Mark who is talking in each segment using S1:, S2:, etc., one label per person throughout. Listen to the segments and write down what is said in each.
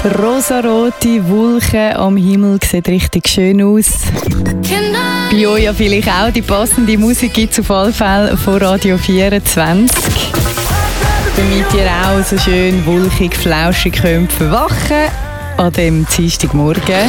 S1: Rosarote Wolken am Himmel, sieht richtig schön aus. Bei euch ja vielleicht auch. Die passende Musik gibt es auf alle Fälle von Radio 24. Damit ihr auch so schön wolkig, flauschig könnt verwachen an dem Dienstagmorgen.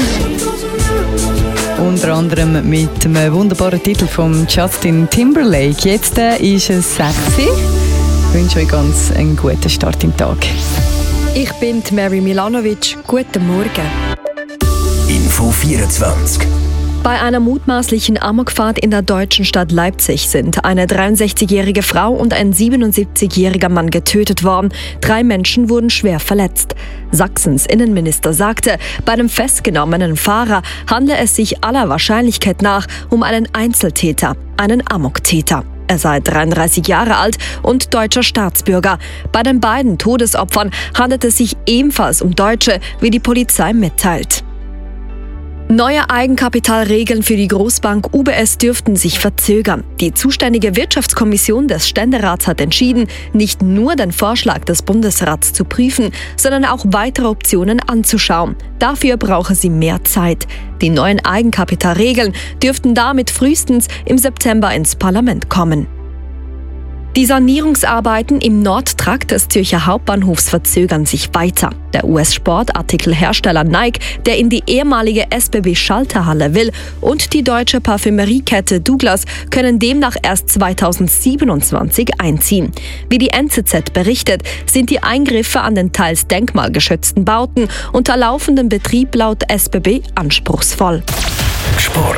S1: Unter anderem mit einem wunderbaren Titel von Justin Timberlake. Jetzt ist es 6 Uhr. Ich wünsche euch ganz einen guten Start im Tag.
S2: Ich bin Mary Milanovic. Guten Morgen.
S3: Info 24.
S2: Bei einer mutmaßlichen Amokfahrt in der deutschen Stadt Leipzig sind eine 63-jährige Frau und ein 77-jähriger Mann getötet worden. 3 Menschen wurden schwer verletzt. Sachsens Innenminister sagte, bei dem festgenommenen Fahrer handle es sich aller Wahrscheinlichkeit nach um einen Einzeltäter, einen Amoktäter. Er sei 33 Jahre alt und deutscher Staatsbürger. Bei den beiden Todesopfern handelt es sich ebenfalls um Deutsche, wie die Polizei mitteilt. Neue Eigenkapitalregeln für die Großbank UBS dürften sich verzögern. Die zuständige Wirtschaftskommission des Ständerats hat entschieden, nicht nur den Vorschlag des Bundesrats zu prüfen, sondern auch weitere Optionen anzuschauen. Dafür brauche sie mehr Zeit. Die neuen Eigenkapitalregeln dürften damit frühestens im September ins Parlament kommen. Die Sanierungsarbeiten im Nordtrakt des Zürcher Hauptbahnhofs verzögern sich weiter. Der US-Sportartikelhersteller Nike, der in die ehemalige SBB-Schalterhalle will, und die deutsche Parfümeriekette Douglas können demnach erst 2027 einziehen. Wie die NZZ berichtet, sind die Eingriffe an den teils denkmalgeschützten Bauten unter laufendem Betrieb laut SBB anspruchsvoll.
S3: Sport.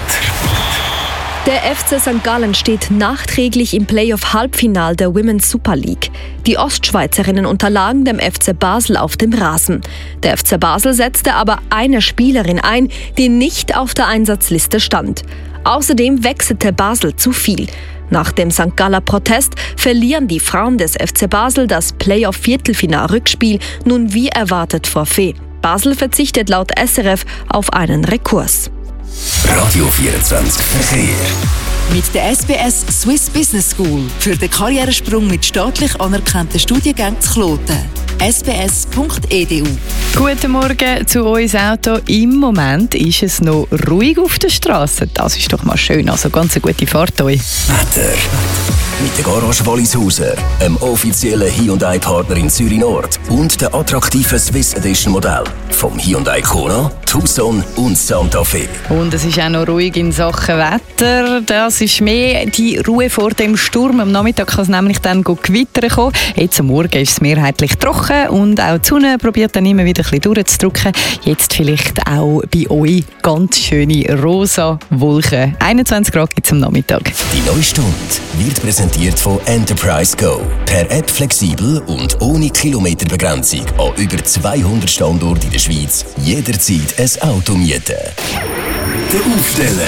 S2: Der FC St. Gallen steht nachträglich im Playoff-Halbfinal der Women's Super League. Die Ostschweizerinnen unterlagen dem FC Basel auf dem Rasen. Der FC Basel setzte aber eine Spielerin ein, die nicht auf der Einsatzliste stand. Außerdem wechselte Basel zu viel. Nach dem St. Galler Protest verlieren die Frauen des FC Basel das Playoff-Viertelfinal-Rückspiel nun wie erwartet forfait. Basel verzichtet laut SRF auf einen Rekurs.
S3: Radio 24 Verkehr.
S4: Mit der SBS Swiss Business School für den Karrieresprung mit staatlich anerkannten Studiengängen zu Kloten. sbs.edu.
S1: Guten Morgen zu uns Auto. Im Moment ist es noch ruhig auf der Straße. Das ist doch mal schön. Also ganz eine gute Fahrt euch.
S3: Wetter. Mit der Garage Wallishausen, einem offiziellen Hyundai-Partner in Zürich Nord und der attraktiven Swiss Edition Modell vom Hyundai Kona, Tucson und Santa Fe.
S1: Und es ist auch noch ruhig in Sachen Wetter. Das ist mehr die Ruhe vor dem Sturm. Am Nachmittag kann es nämlich dann gewittern kommen. Jetzt am Morgen ist es mehrheitlich trocken und auch die Sonne probiert dann immer wieder ein bisschen durchzudrücken. Jetzt vielleicht auch bei euch ganz schöne rosa Wolken. 21 Grad gibt es am Nachmittag.
S3: Die neue Stunde wird präsentiert von Enterprise Go. Per App flexibel und ohne Kilometerbegrenzung an über 200 Standorten in der Schweiz. Jederzeit ein Auto mieten. Der Aufsteller.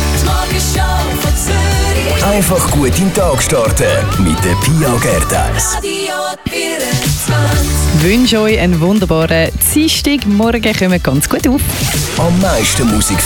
S3: Einfach gut in den Tag starten mit der Pia Gerdes.
S1: Ich wünsche euch einen wunderbaren Dienstag. Morgen kommen ganz gut auf.
S3: Am meisten Musik